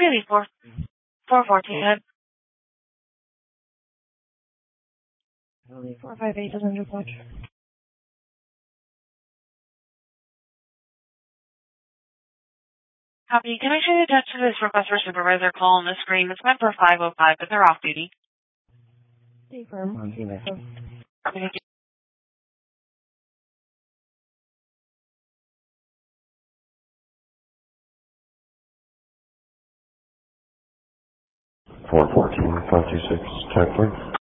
Really, 414. Really, 458 doesn't do much. Copy. Can I show you attached to this request for supervisor call on the screen? It's meant for 505, but they're off duty. Confirm. Thank you. 414-526, check please.